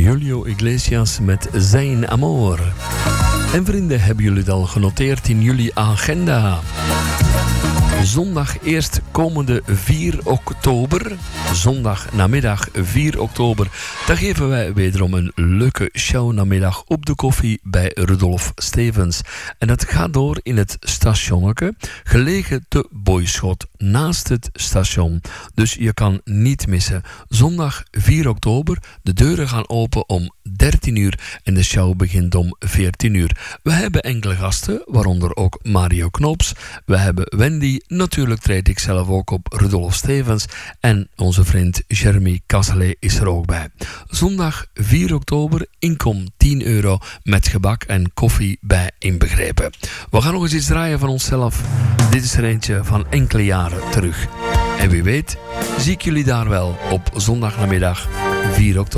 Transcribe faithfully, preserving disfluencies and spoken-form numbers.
Julio Iglesias met Zijn Amor. En vrienden, hebben jullie het al genoteerd in jullie agenda? Zondag eerst komende vier oktober. Zondag namiddag vier oktober. Dan geven wij wederom een leuke show namiddag op de koffie bij Rudolf Stevens. En dat gaat door in het stationneke, gelegen te Boyschot, naast het station. Dus je kan niet missen. Zondag vier oktober. De deuren gaan open om dertien uur en de show begint om veertien uur. We hebben enkele gasten, waaronder ook Mario Knops. We hebben Wendy. Natuurlijk treed ik zelf ook op, Rudolf Stevens. En onze vriend Jeremy Casselet is er ook bij. Zondag vier oktober, inkom tien euro met gebak en koffie bij inbegrepen. We gaan nog eens iets draaien van onszelf. Dit is er eentje van enkele jaren terug. En wie weet, zie ik jullie daar wel op zondagnamiddag vier oktober.